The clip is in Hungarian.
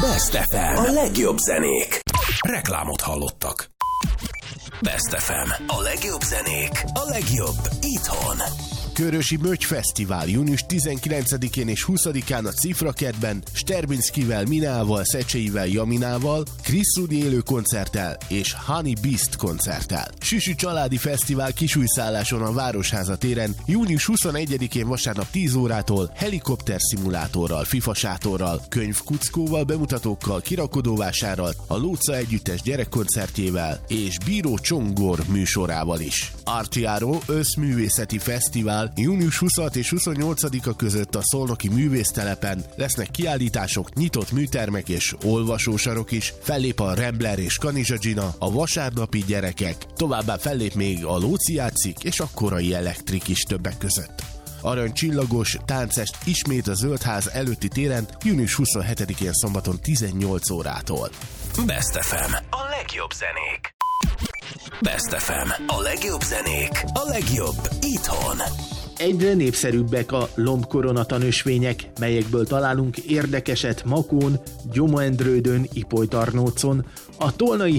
Best FM. A legjobb zenék. Reklámot hallottak. Best FM. A legjobb zenék. A legjobb itthon. Körösi Mögy Fesztivál június 19-én és 20-án a Cifra Kertben Sterbinszkivel, Minával, Szecseivel, Jaminával, Chris Rudi élő koncerttel és Honey Beast koncerttel. Süsű családi fesztivál Kisújszálláson a Városháza téren június 21-én vasárnap 10 órától helikopter szimulátorral, FIFA sátorral, könyvkuckóval, bemutatókkal, kirakodóvásárral, a Lóca Együttes gyerekkoncertjével és Bíró Csongor műsorával is. Artiáró összművészeti fesztivál június 26 és 28-a között a Szolnoki Művésztelepen lesznek kiállítások, nyitott műtermek és olvasósarok is, fellép a Rambler és Kanizsa Gina, a Vasárnapi Gyerekek, továbbá fellép még a Lóci játszik és a Korai Elektrik is többek között. Aranycsillagos táncest ismét a Zöldház előtti téren június 27-én szombaton 18 órától. Best FM. A legjobb zenék. Best FM. A legjobb zenék. A legjobb itthon. Egyre népszerűbbek a lombkoronatanösvények, melyekből találunk érdekeset Makón, Gyomendrődön, Ipolytarnócon, a Tolnai